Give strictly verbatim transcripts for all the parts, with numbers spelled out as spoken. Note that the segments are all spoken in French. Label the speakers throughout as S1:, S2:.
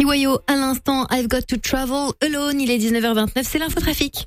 S1: P Y O à l'instant, I've got to travel alone. Il est dix-neuf heures vingt-neuf, c'est l'infotrafic.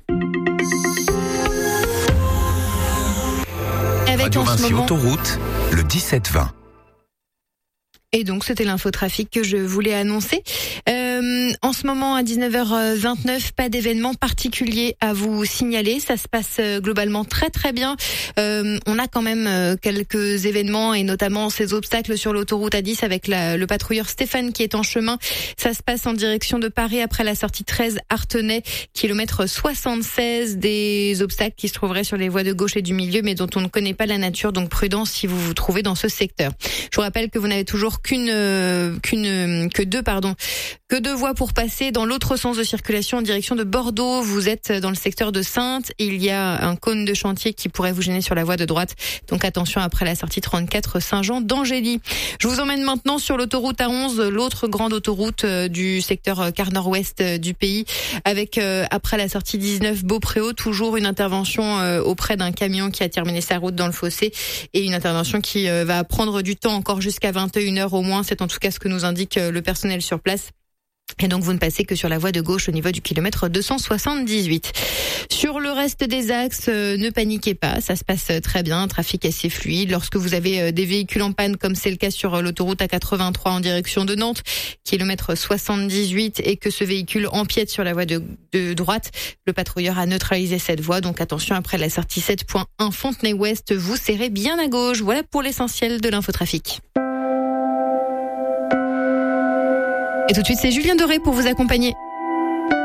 S1: Avec
S2: Radio
S1: en ce
S2: Vinci
S1: moment...
S2: Autoroute, le dix-sept vingt.
S1: Et donc, c'était l'infotrafic que je voulais annoncer. Euh, en ce moment, à dix-neuf heures vingt-neuf, pas d'événement particulier à vous signaler. Ça se passe globalement très très bien. Euh, on a quand même quelques événements et notamment ces obstacles sur l'autoroute A dix avec la, le patrouilleur Stéphane qui est en chemin. Ça se passe en direction de Paris après la sortie treize Artenay, kilomètre soixante-seize, des obstacles qui se trouveraient sur les voies de gauche et du milieu mais dont on ne connaît pas la nature. Donc prudence si vous vous trouvez dans ce secteur. Je vous rappelle que vous n'avez toujours qu'une euh, qu'une que deux pardon que deux voies pour passer dans l'autre sens de circulation en direction de Bordeaux. Vous êtes dans le secteur de Saintes, il y a un cône de chantier qui pourrait vous gêner sur la voie de droite. Donc attention après la sortie trente-quatre Saint-Jean d'Angély. Je vous emmène maintenant sur l'autoroute A onze, l'autre grande autoroute du secteur quart nord-ouest du pays, avec euh, après la sortie dix-neuf Beaupréau, toujours une intervention euh, auprès d'un camion qui a terminé sa route dans le fossé et une intervention qui euh, va prendre du temps encore jusqu'à vingt et une heures au moins. C'est en tout cas ce que nous indique le personnel sur place. Et donc vous ne passez que sur la voie de gauche au niveau du kilomètre deux cent soixante-dix-huit. Sur le reste des axes, euh, ne paniquez pas, ça se passe très bien, trafic assez fluide. Lorsque vous avez euh, des véhicules en panne, comme c'est le cas sur euh, l'autoroute A quatre-vingt-trois en direction de Nantes, kilomètre soixante-dix-huit, et que ce véhicule empiète sur la voie de, de droite, le patrouilleur a neutralisé cette voie. Donc attention, après la sortie sept point un Fontenay-Ouest, vous serrez bien à gauche. Voilà pour l'essentiel de l'infotrafic. Et tout de suite, c'est Julien Doré pour vous accompagner.